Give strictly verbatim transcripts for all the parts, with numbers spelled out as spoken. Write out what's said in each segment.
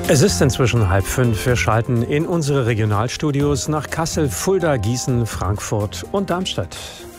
Es ist inzwischen halb fünf. Wir schalten in unsere Regionalstudios nach Kassel, Fulda, Gießen, Frankfurt und Darmstadt.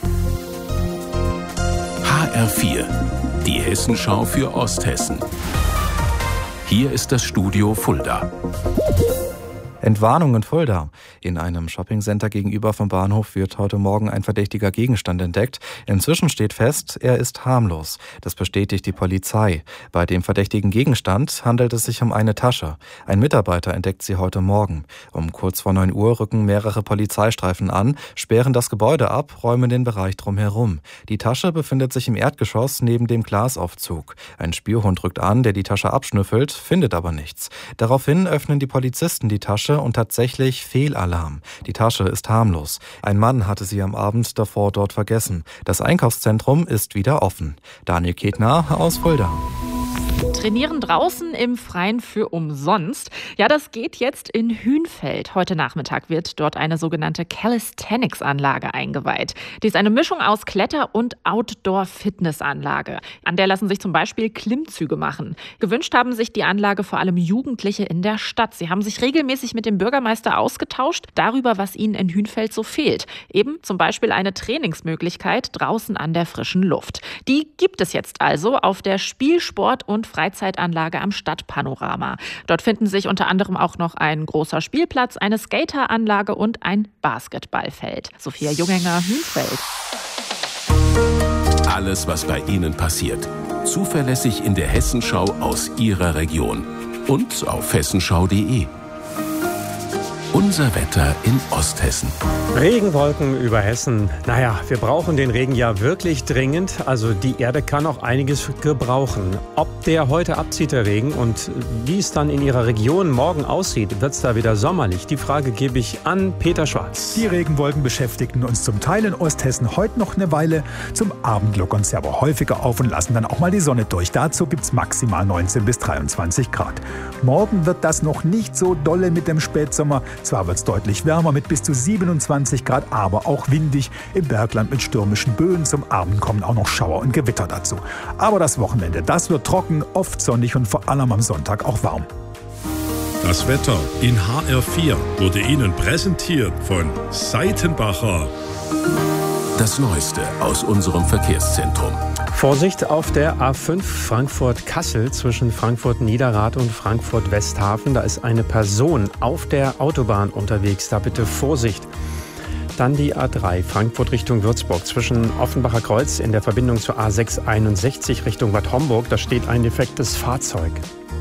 H R vier, die Hessenschau für Osthessen. Hier ist das Studio Fulda. Entwarnung in Fulda. In einem Shoppingcenter gegenüber vom Bahnhof wird heute Morgen ein verdächtiger Gegenstand entdeckt. Inzwischen steht fest, er ist harmlos. Das bestätigt die Polizei. Bei dem verdächtigen Gegenstand handelt es sich um eine Tasche. Ein Mitarbeiter entdeckt sie heute Morgen. Um kurz vor neun Uhr rücken mehrere Polizeistreifen an, sperren das Gebäude ab, räumen den Bereich drumherum. Die Tasche befindet sich im Erdgeschoss neben dem Glasaufzug. Ein Spürhund rückt an, der die Tasche abschnüffelt, findet aber nichts. Daraufhin öffnen die Polizisten die Tasche und tatsächlich Fehlalarm. Die Tasche ist harmlos. Ein Mann hatte sie am Abend davor dort vergessen. Das Einkaufszentrum ist wieder offen. Daniel Ketner aus Fulda. Trainieren draußen im Freien für umsonst. Ja, das geht jetzt in Hünfeld. Heute Nachmittag wird dort eine sogenannte Calisthenics-Anlage eingeweiht. Die ist eine Mischung aus Kletter- und Outdoor-Fitness-Anlage. An der lassen sich zum Beispiel Klimmzüge machen. Gewünscht haben sich die Anlage vor allem Jugendliche in der Stadt. Sie haben sich regelmäßig mit dem Bürgermeister ausgetauscht darüber, was ihnen in Hünfeld so fehlt. Eben zum Beispiel eine Trainingsmöglichkeit draußen an der frischen Luft. Die gibt es jetzt also auf der Spielsport- und Freizeitanlage am Stadtpanorama. Dort finden sich unter anderem auch noch ein großer Spielplatz, eine Skateranlage und ein Basketballfeld. Sophia Junghänger, Hünfeld. Alles, was bei Ihnen passiert. Zuverlässig in der Hessenschau aus Ihrer Region. Und auf hessenschau punkt de. Unser Wetter in Osthessen. Regenwolken über Hessen. Naja, wir brauchen den Regen ja wirklich dringend. Also die Erde kann auch einiges gebrauchen. Ob der heute abzieht, der Regen, und wie es dann in Ihrer Region morgen aussieht, wird es da wieder sommerlich? Die Frage gebe ich an Peter Schwarz. Die Regenwolken beschäftigten uns zum Teil in Osthessen heute noch eine Weile. Zum Abend lockern sie aber häufiger auf und lassen dann auch mal die Sonne durch. Dazu gibt es maximal neunzehn bis dreiundzwanzig Grad. Morgen wird das noch nicht so dolle mit dem Spätsommer. Zwar wird es deutlich wärmer mit bis zu siebenundzwanzig Grad, aber auch windig. Im Bergland mit stürmischen Böen. Zum Abend kommen auch noch Schauer und Gewitter dazu. Aber das Wochenende, das wird trocken, oft sonnig und vor allem am Sonntag auch warm. Das Wetter in H R vier wurde Ihnen präsentiert von Seitenbacher. Das Neueste aus unserem Verkehrszentrum. Vorsicht auf der A fünf Frankfurt-Kassel zwischen Frankfurt-Niederrad und Frankfurt-Westhafen. Da ist eine Person auf der Autobahn unterwegs. Da bitte Vorsicht. Dann die A drei Frankfurt Richtung Würzburg zwischen Offenbacher Kreuz in der Verbindung zur A sechs einundsechzig Richtung Bad Homburg. Da steht ein defektes Fahrzeug.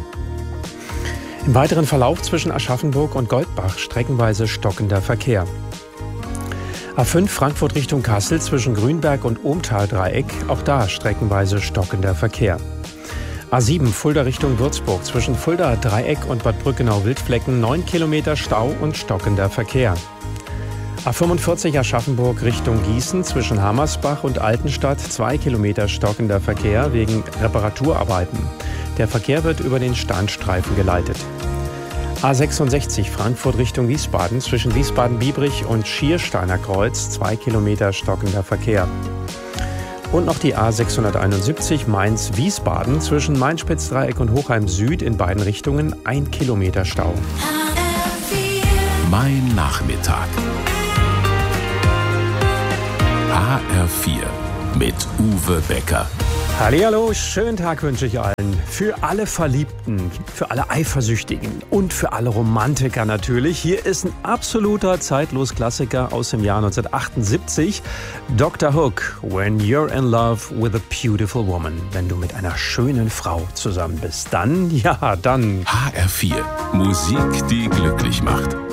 Im weiteren Verlauf zwischen Aschaffenburg und Goldbach streckenweise stockender Verkehr. A fünf Frankfurt Richtung Kassel zwischen Grünberg und Ohmtal-Dreieck, auch da streckenweise stockender Verkehr. A sieben Fulda Richtung Würzburg zwischen Fulda Dreieck und Bad Brückenau-Wildflecken neun Kilometer Stau und stockender Verkehr. A fünfundvierzig Aschaffenburg Richtung Gießen zwischen Hammersbach und Altenstadt zwei Kilometer stockender Verkehr wegen Reparaturarbeiten. Der Verkehr wird über den Standstreifen geleitet. A sechsundsechzig Frankfurt Richtung Wiesbaden zwischen Wiesbaden-Biebrich und Schiersteiner Kreuz zwei Kilometer stockender Verkehr. Und noch die A sechshunderteinundsiebzig Mainz-Wiesbaden zwischen Main-Spitz-Dreieck und Hochheim Süd in beiden Richtungen ein Kilometer Stau. Mein Nachmittag. H R vier mit Uwe Becker. Hallihallo, schönen Tag wünsche ich allen. Für alle Verliebten, für alle Eifersüchtigen und für alle Romantiker natürlich. Hier ist ein absoluter Zeitlos-Klassiker aus dem Jahr neunzehnhundertachtundsiebzig. Doktor Hook, When You're in Love with a Beautiful Woman. Wenn du mit einer schönen Frau zusammen bist, dann, ja, dann. H R vier, Musik, die glücklich macht.